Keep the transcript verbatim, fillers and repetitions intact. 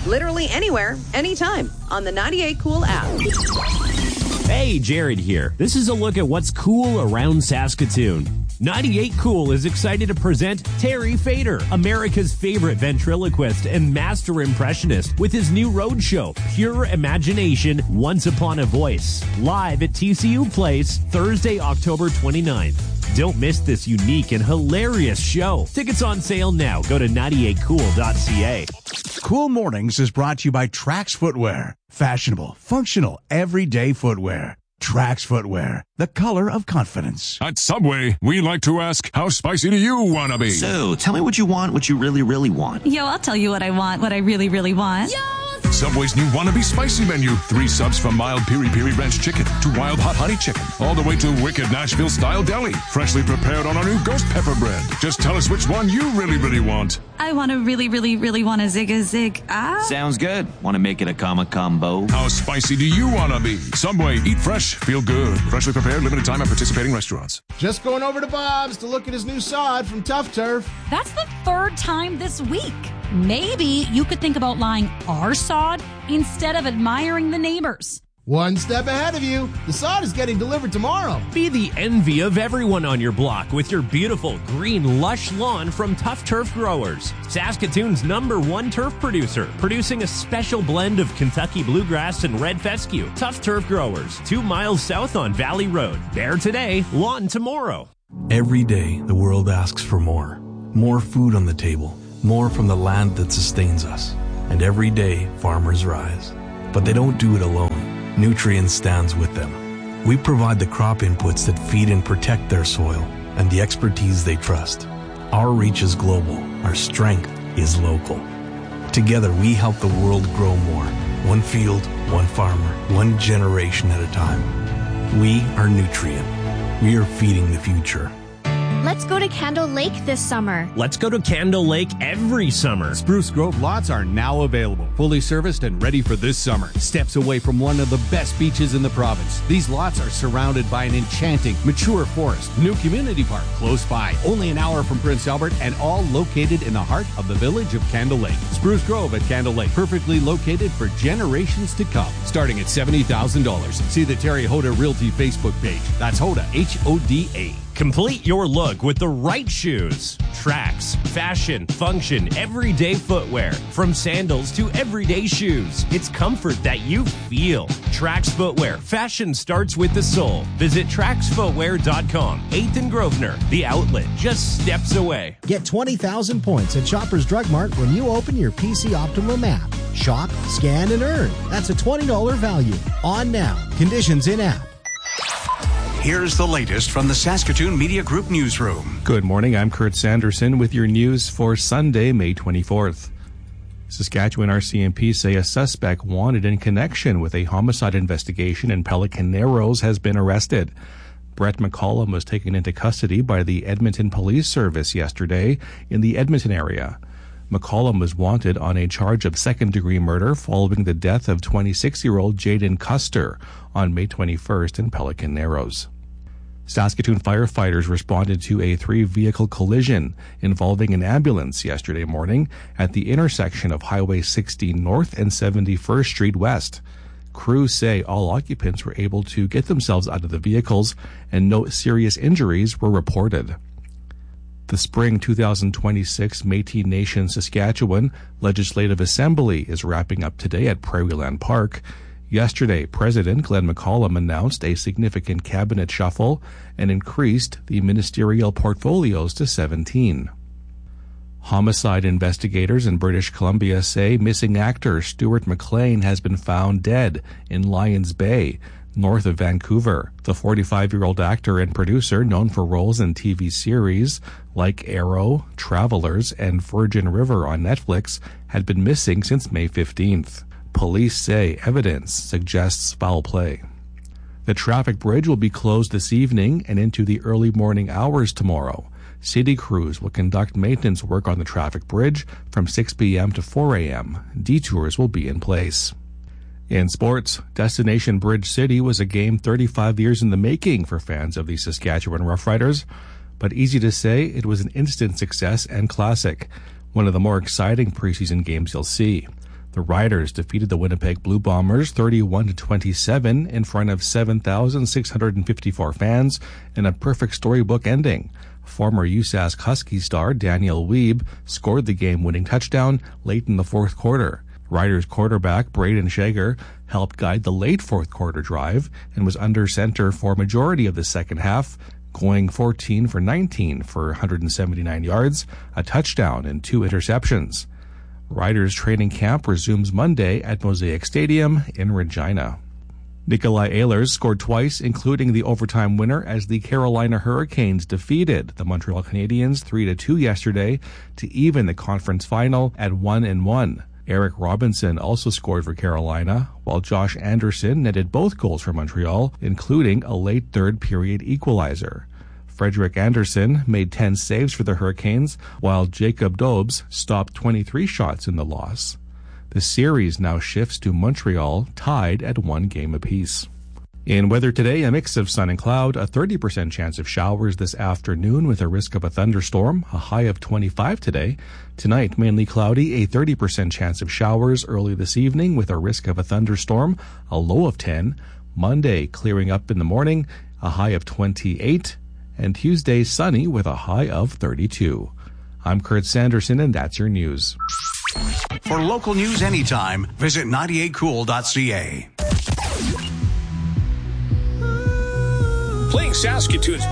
Literally anywhere, anytime on the ninety-eight Cool app. Hey, Jared here. This is a look at what's cool around Saskatoon. ninety-eight Cool is excited to present Terry Fader, America's favorite ventriloquist and master impressionist, with his new road show, Pure Imagination, Once Upon a Voice, live at T C U Place, Thursday, October twenty-ninth. Don't miss this unique and hilarious show. Tickets on sale now. Go to ninety-eight cool dot c a. Cool Mornings is brought to you by Trax Footwear. Fashionable, functional, everyday footwear. Trax Footwear, the color of confidence. At Subway, we like to ask, how spicy do you want to be? So, tell me what you want, what you really, really want. Yo, I'll tell you what I want, what I really, really want. Yo! Subway's new Wannabe Spicy menu. Three subs from mild piri piri ranch chicken to wild hot honey chicken, all the way to wicked Nashville-style deli, freshly prepared on our new ghost pepper bread. Just tell us which one you really, really want. I want to really, really, really want a zig a zig. Ah. Sounds good. Want to make it a comma combo? How spicy do you want to be? Subway, eat fresh, feel good. Freshly prepared, limited time at participating restaurants. Just going over to Bob's to look at his new sod from Tough Turf. That's the third time this week. Maybe you could think about buying our sod instead of admiring the neighbors. One step ahead of you. The sod is getting delivered tomorrow. Be the envy of everyone on your block with your beautiful green lush lawn from Tough Turf Growers. Saskatoon's number one turf producer, producing a special blend of Kentucky bluegrass and red fescue. Tough Turf Growers, two miles south on Valley Road. Bare today, lawn tomorrow. Every day, the world asks for more. More food on the table. More from the land that sustains us. And every day, farmers rise. But they don't do it alone. Nutrien stands with them. We provide the crop inputs that feed and protect their soil and the expertise they trust. Our reach is global. Our strength is local. Together, we help the world grow more. One field, one farmer, one generation at a time. We are Nutrien. We are feeding the future. Let's go to Candle Lake this summer. Let's go to Candle Lake every summer. Spruce Grove lots are now available, fully serviced and ready for this summer. Steps away from one of the best beaches in the province. These lots are surrounded by an enchanting, mature forest. New community park close by, only an hour from Prince Albert, and all located in the heart of the village of Candle Lake. Spruce Grove at Candle Lake, perfectly located for generations to come. Starting at seventy thousand dollars. See the Terry Hoda Realty Facebook page. That's Hoda, H O D A. Complete your look with the right shoes. Trax, fashion, function, everyday footwear. From sandals to everyday shoes. It's comfort that you feel. Trax Footwear. Fashion starts with the soul. Visit trax footwear dot com. eighth and Grosvenor. The outlet just steps away. Get twenty thousand points at Shoppers Drug Mart when you open your P C Optimum app. Shop, scan, and earn. That's a twenty dollars value. On now. Conditions in app. Here's the latest from the Saskatoon Media Group newsroom. Good morning. I'm Kurt Sanderson with your news for Sunday, May twenty-fourth. Saskatchewan R C M P say a suspect wanted in connection with a homicide investigation in Pelican Narrows has been arrested. Brett McCollum was taken into custody by the Edmonton Police Service yesterday in the Edmonton area. McCollum was wanted on a charge of second-degree murder following the death of twenty-six-year-old Jaden Custer on May twenty-first in Pelican Narrows. Saskatoon firefighters responded to a three-vehicle collision involving an ambulance yesterday morning at the intersection of Highway sixty North and seventy-first Street West. Crews say all occupants were able to get themselves out of the vehicles and no serious injuries were reported. The Spring two thousand twenty-six Métis Nation Saskatchewan Legislative Assembly is wrapping up today at Prairieland Park. Yesterday, President Glenn McCollum announced a significant cabinet shuffle and increased the ministerial portfolios to seventeen. Homicide investigators in British Columbia say missing actor Stuart McLean has been found dead in Lions Bay, north of Vancouver. The forty-five-year-old actor and producer, known for roles in T V series like Arrow, Travelers, and Virgin River on Netflix, had been missing since May fifteenth. Police say evidence suggests foul play. The traffic bridge will be closed this evening and into the early morning hours tomorrow. City crews will conduct maintenance work on the traffic bridge from six p.m. to four a.m. Detours will be in place. In sports, Destination Bridge City was a game thirty-five years in the making for fans of the Saskatchewan Roughriders, but easy to say it was an instant success and classic, one of the more exciting preseason games you'll see. The Riders defeated the Winnipeg Blue Bombers thirty-one to twenty-seven in front of seven thousand six hundred fifty-four fans in a perfect storybook ending. Former U S A S Husky star Daniel Weeb scored the game-winning touchdown late in the fourth quarter. Riders quarterback Braden Shager helped guide the late fourth quarter drive and was under center for majority of the second half, going fourteen for nineteen for one hundred seventy-nine yards, a touchdown, and two interceptions. Riders training camp resumes Monday at Mosaic Stadium in Regina. Nikolai Ehlers scored twice, including the overtime winner as the Carolina Hurricanes defeated the Montreal Canadiens three to two yesterday to even the conference final at one and one. Eric Robinson also scored for Carolina, while Josh Anderson netted both goals for Montreal, including a late third period equalizer. Frederick Anderson made ten saves for the Hurricanes, while Jacob Dobbs stopped twenty-three shots in the loss. The series now shifts to Montreal, tied at one game apiece. In weather today, a mix of sun and cloud, a thirty percent chance of showers this afternoon with a risk of a thunderstorm, a high of twenty-five today. Tonight, mainly cloudy, a thirty percent chance of showers early this evening with a risk of a thunderstorm, a low of ten. Monday, clearing up in the morning, a high of twenty-eight. And Tuesday, sunny with a high of thirty-two. I'm Kurt Sanderson, and that's your news. For local news anytime, visit ninety-eight cool dot c a. Playing Saskatoon's